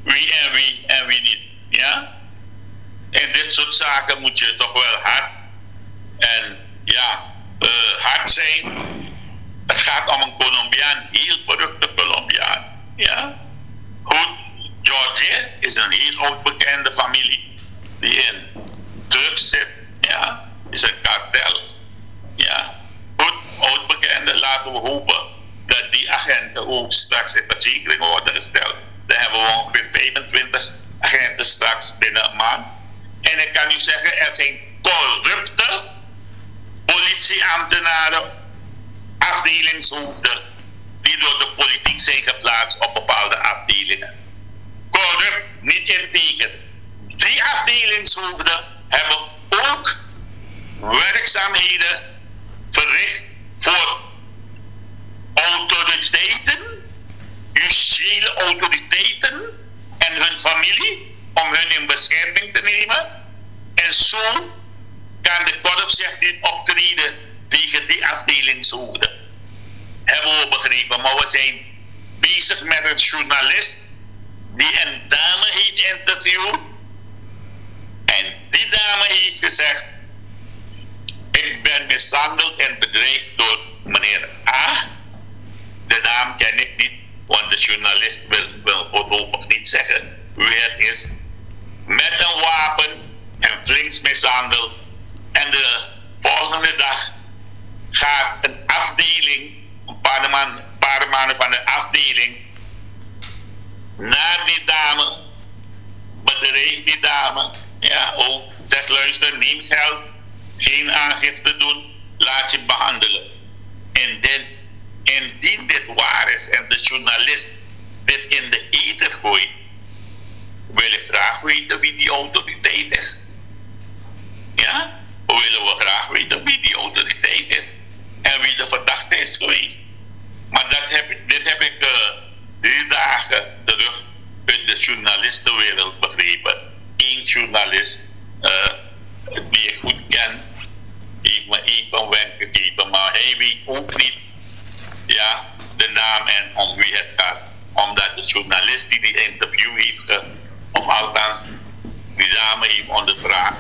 wie en wie niet. Ja? En dit soort zaken moet je toch wel hard en hard zijn. Het gaat om een Colombiaan, heel beruchte Colombiaan. Ja? Goed, George is een heel oud bekende familie die in drugs zit. Ja? Is een kartel. Ja? Goed, oud bekende, laten we hopen dat die agenten ook straks in verzekering worden gesteld. Dan hebben we ongeveer 25 agenten straks binnen een maand. En ik kan u zeggen, er zijn corrupte politieambtenaren, afdelingshoofden, die door de politiek zijn geplaatst op bepaalde afdelingen. Corrupt, niet integer. Die afdelingshoofden hebben ook werkzaamheden verricht voor autoriteiten, justitiële autoriteiten en hun familie, om hun in bescherming te nemen. En zo kan de korpschef niet optreden tegen die afdelingshoofden. Hebben we begrepen, maar we zijn bezig met een journalist die een dame heeft interviewd. En die dame heeft gezegd: ik ben mishandeld en bedreigd door meneer A. De naam ken ik niet, want de journalist wil voorlopig niet zeggen wie het is. Met een wapen en flinks mishandeld. En de volgende dag gaat een afdeling, een paar mannen van de afdeling, naar die dame, bedreigt die dame. Ja, ook zegt: luister, neem geld, geen aangifte doen, laat je behandelen. En indien dit waar is en de journalist dit in de ether gooit, wil ik graag weten wie die autoriteit is. Ja? Willen we graag weten wie die autoriteit is en wie de verdachte is geweest. Maar dit heb ik 3 dagen terug uit de journalistenwereld begrepen. Eén journalist die ik goed ken, heeft me één van wenk gegeven, maar hij weet ook niet de naam en om wie het gaat. Omdat de journalist die interview heeft, of althans die dame heeft ondervraagd,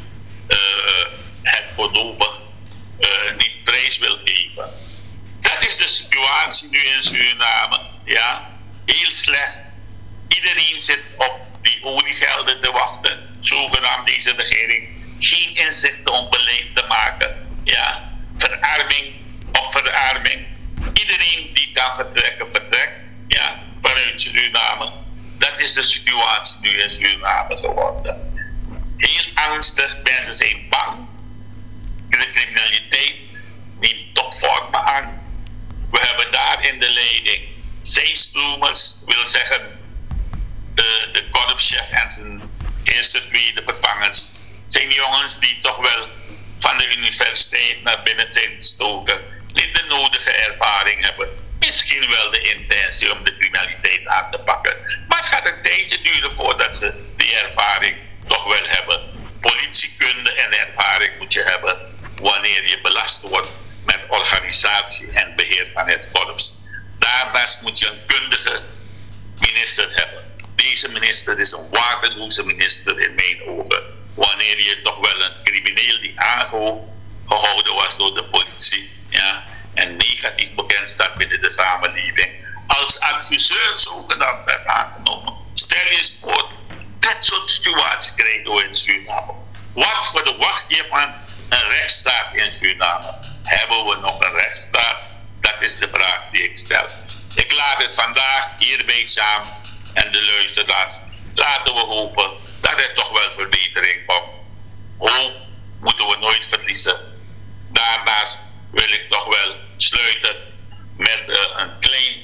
het voorlopig niet prijs wil geven. Dat is de situatie nu in Suriname. Ja? Heel slecht. Iedereen zit op die oliegelden te wachten. Zogenaamd deze regering geen inzichten om beleid te maken. Ja? Verarming op verarming. Iedereen die kan vertrekken, vertrekt. Ja? Vanuit Suriname. Dat is de situatie nu in Suriname geworden. Heel angstig, mensen zijn bang. De criminaliteit neemt topvormen aan. We hebben daar in de leiding zeestroomers, wil zeggen de korpschef en zijn eerste 2 vervangers, zijn jongens die toch wel van de universiteit naar binnen zijn gestoken, niet de nodige ervaring hebben, misschien wel de intentie om de criminaliteit aan te pakken. Maar het gaat een tijdje duren voordat ze die ervaring toch wel hebben. Politiekunde en ervaring moet je hebben wanneer je belast wordt met organisatie en beheer van het korps. Daarnaast moet je een kundige minister hebben. Deze minister is een waardeloze minister in mijn ogen. Wanneer je toch wel een crimineel die aangehouden was door de politie, en negatief bekend staat binnen de samenleving, als adviseur zogenaamd werd aangenomen. Stel je eens voor, dat soort situaties krijgen we in Suriname. Wat verwacht je van een rechtsstaat in Suriname? Hebben we nog een rechtsstaat? Dat is de vraag die ik stel. Ik laat het vandaag hierbij samen en de luisteraars. Laten we hopen dat er toch wel verbetering komt. Hoop moeten we nooit verliezen. Daarnaast wil ik toch wel sluiten met een klein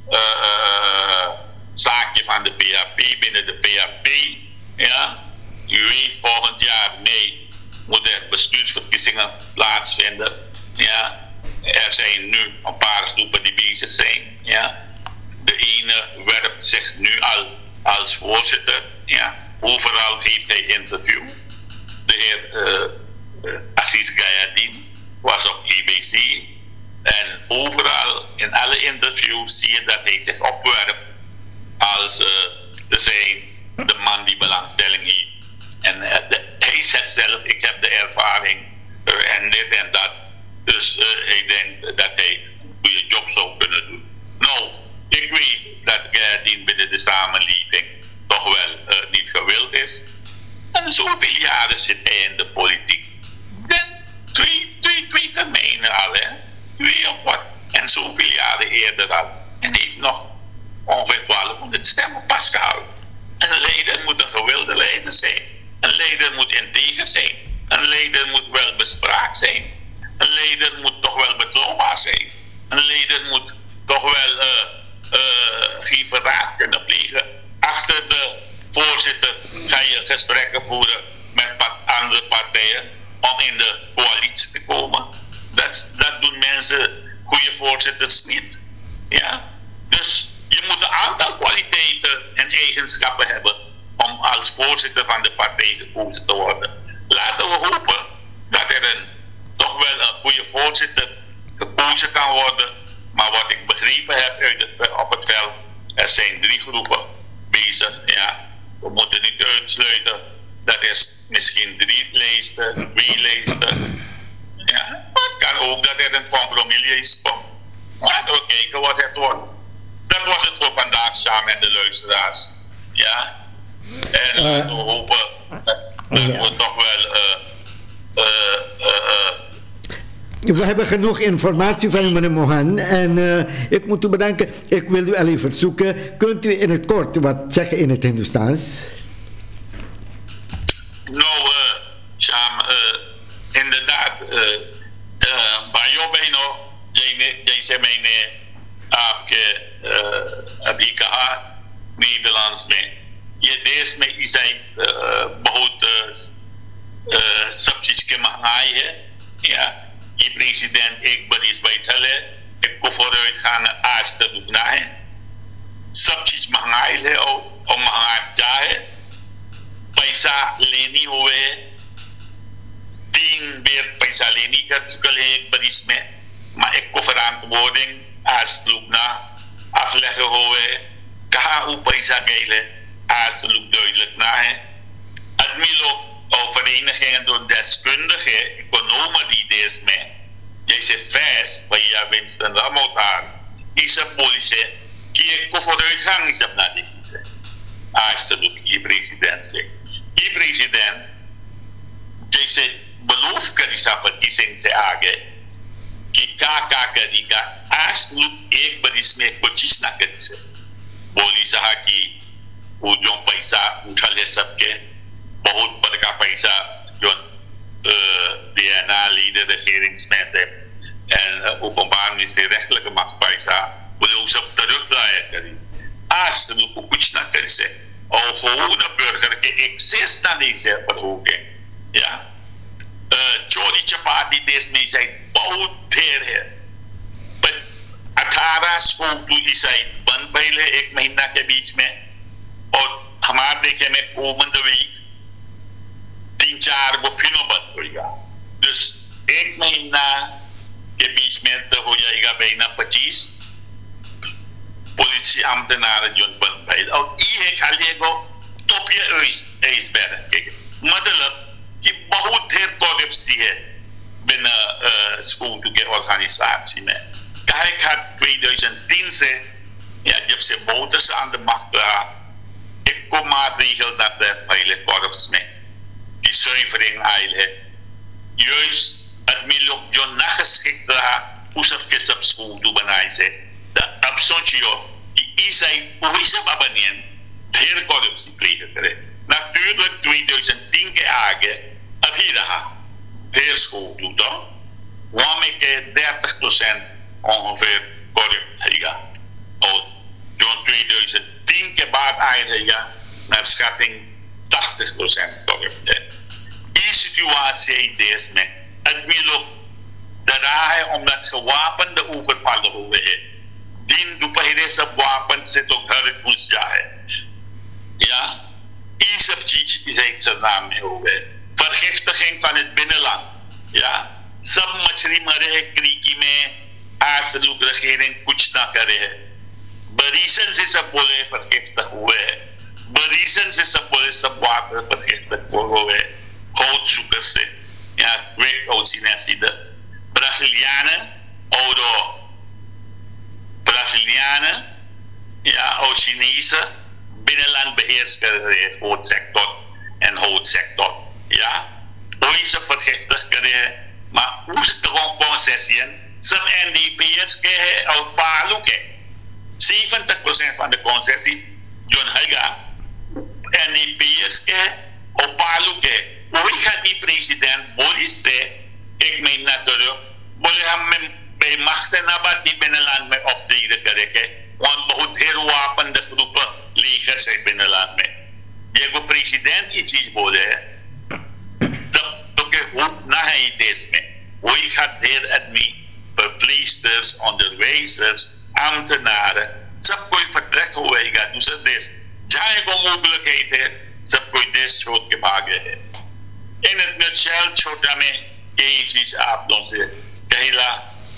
zaakje van de VHP binnen de VHP. Ja? U weet, volgend jaar moeten er bestuursverkiezingen plaatsvinden. Ja? Er zijn nu een paar groepen die bezig zijn. Ja? De ene werpt zich nu al als voorzitter. Ja? Overal geeft hij interview. De heer Aziz Gayadin was op EBC. En overal, in alle interviews, zie je dat hij zich opwerpt als te zijn de man die belangstelling heeft. En hij zegt zelf, ik heb de ervaring en dit en dat. Dus ik denk dat hij een goede job zou kunnen doen. Nou, ik weet dat Gerdien binnen de samenleving toch wel niet gewild is. En zoveel jaren zit hij in de politiek. En twee termijnen al, hè. 2 of wat. En zoveel jaren eerder al. En heeft nog ongeveer 1200 stemmen pas gehouden. Een leider moet een gewilde leider zijn. Een leider moet integer zijn. Een leider moet wel bespraakt zijn. Een leider moet toch wel betrouwbaar zijn. Een leider moet toch wel geen verraad kunnen plegen. Achter de voorzitter ga je gesprekken voeren met andere partijen om in de coalitie te komen. Dat doen mensen, goede voorzitters, niet. Ja? Dus je moet een aantal kwaliteiten en eigenschappen hebben om als voorzitter van de partij gekozen te worden. Laten we hopen dat er toch wel een goede voorzitter gekozen kan worden. Maar wat ik begrepen heb op het veld, er zijn 3 groepen bezig. Ja. We moeten niet uitsluiten dat er misschien 3 lijsten, 2 lijsten. Ja. Maar het kan ook dat er een compromislijst komt. Laten we kijken wat het wordt. Dat was het voor vandaag samen met de luisteraars. Ja. En laten we hopen dat we toch wel we hebben genoeg informatie van u, meneer Mohan. En ik moet u bedanken. Ik wil u alleen verzoeken. Kunt u in het kort wat zeggen in het Hindoestaans? Nou, Sham, inderdaad. Bayo Beno, जैसे मैंने आपके अभी कहा नीदरलैंड्स में ये देश में ईसाई बहुत सब चीज के महंगाई है या ये प्रेसिडेंट एक बरिस बैठल है एक कुफर खान आज तक रुकना है सब चीज महंगाई है और महंगा जा है पैसा लेनी हुए 3 बेर पैसा लेनी कर चुकल है एक बरिस में maar ik verantwoording als Lugna afleggen hoe kha upaysa gele als Lug duidelijk na admilo of verenigingen door deskundige economen die deze mee deze vast bij je Winston Ramotar is een politie die ik vooruitgang is op na dit als de Lug je president zegt je president deze beloof kan is af verkiezing ze आगे कि क्या करेगा आज लोग एक बरिस में कोशिश ना कर से बोली साहा कि वो जो पैसा उठा ले सबके बहुत बड़ा पैसा जो DNA leader regeringsmen zijn en openbaar ministerie rechtelijke macht पैसा वो लोग सब terugdraaien कर is आज लोग को कुछ ना कर से और gewoon een burger के access ना नहीं से verhoging ja चोरी चपाटी देश में इसे बहुत ढेर है पर 18 स्कूल तो इसे बंद पहले 1 महीना के बीच में और हमारे देखे में ओपन द वीक 3-4 वो फिर बंद होगा तो 1 महीना के बीच में तो हो जाएगा महीना 25 पुलिस ambtenaren जो बंद पहले और ये खाली को टोपिया इस बैठ के मतलब कि बहुत ढेर corruptie है binnen schooltoe organisatie में कहे खात 2010 से या जब से मोदी से aan de macht रहा एक को maatregel dat er पहले corruptie में die zuivering आयल है juist het मिलों जो nageschikt रहा उस सबके सब schooltoe बनाए से द absontio die isai पुहिसा बाबनियन ढेर corruptie plegen करे natuurlijk 2010 के आगे अभी रहा ढेर school toe dan waarmee के 30% ongeveer corrupt रहेगा और जो 2010 के बाद आए रहेगा naar schatting 80% corrupt है इस situatie in देश में आदमी लोग डरा है omdat gewapende overvallen हुए हैं दिन दोपहर सब वापन से तो घर घुस जाए ja ये सब चीज इस एक सरनाम में हो गए vergiftiging van het binnenland. Ja, सब मछली मरे है क्रीकी में आज लोग regering कुछ ना करे है बरीसन से सब बोले vergiftig हुए हैं Berisen ze sa polis sa water vergiftigd worden. Goudzoekers, ja, weet ook de Brazilianen, Brazilianen, ja, ook Chinese, binnenlandbeheerskeren, houtsector en houtsector, ja. Ooit ze vergiftigd keren, maar hoe ze gewoon concessieën, some NDP's keren uit Paluke. 70% van de concessies, John Haga, NDP's keren uit Paluke. Hoe gaat die president Boris zeggen, ik meen natuurlijk, wil hem bij machten nabat die binnenland mee optreden krijgen, want बहुत ढेर wapende groepen legers uit binnenland mee. Je को president की चीज बोले तो के वो ना है ये देश में वही gaat ढेर आदमी verpleegsters, onderwijzers, ambtenaren, सब कोई vertrek होएगा दूसरे देश जहाँ को mogelijkheid है सब कोई देश छोड़ के भागे है. In het nutshell छोटा में यही चीज आप लोगों से कहला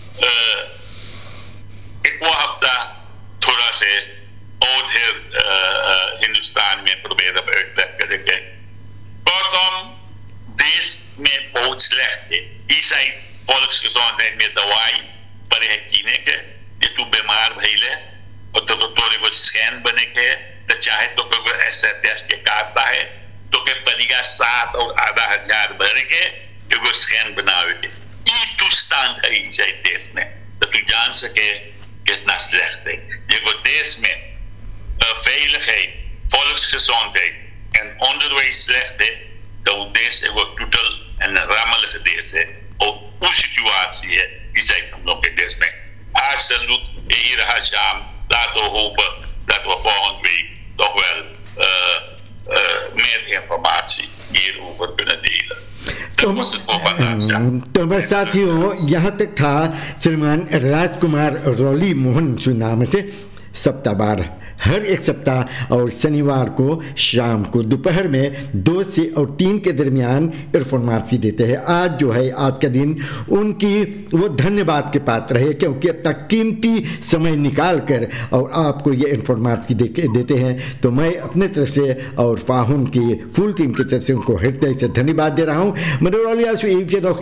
एक वो हफ्ता थोड़ा से और हिंदुस्तान में proberen uitleg krijgen. Kortom, देश में बहुत slecht है. Die zijn volksgezondheid met दवाई पर है कीने के ये तू बीमार भइले और तो तोरे को स्कैन बने के तो चाहे तो कोई ऐसा टेस्ट के काटता है तो के पड़ेगा 7 और आधा हजार भर के एगो स्कैन बनावे के ई टूस्तान है इस देश में तो तू जान सके कितना slecht है. एगो देश में veiligheid, volksgezondheid en onderwijs slecht है तो देश एगो टोटल en rammelige देश है और उस situatie है die zijn हम लोग के देश में. Absoluut hier रहा शाम laten we hopen dat we volgende week toch wel meer informatie hierover kunnen delen. Dat was het voor vandaag. तो बस साथियों यहाँ तक था श्रीमान राजकुमार रॉली मोहन सुनाम से सप्ताहवार हर एक सप्ताह और शनिवार को शाम को दोपहर में 2 से और 3 के दरमियान इन्फॉर्मेशन देते हैं. आज जो है आज का दिन उनकी वो धन्यवाद के पात्र है क्योंकि अपना कीमती समय निकाल कर और आपको ये इन्फॉर्मेशन देते हैं. तो मैं अपने तरफ से और फाहुन की फुल टीम की तरफ से उनको हृदय से धन्यवाद दे रहा हूँ. Meneer Olias, u heeft nog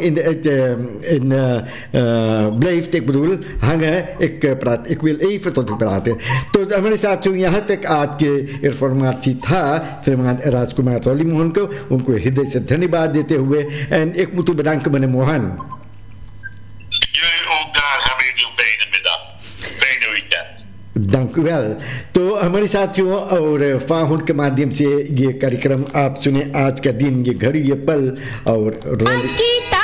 blijft, ik bedoel, hangen. Ik wil even tot u praten. तो हमारे साथ जो यहाँ तक आज के इन्फॉर्मेशन था श्रीमान राजकुमार रॉली मोहन को उनको हृदय से धन्यवाद देते हुए en ik moet u bedanken meneer Mohan. Jullie ook daar hebben jullie een fijne middag. Fijne weekend. dank u wel. तो हमारे साथियों और फाहुन के माध्यम से ये कार्यक्रम आप सुने आज का दिन ये घड़ी ये पल और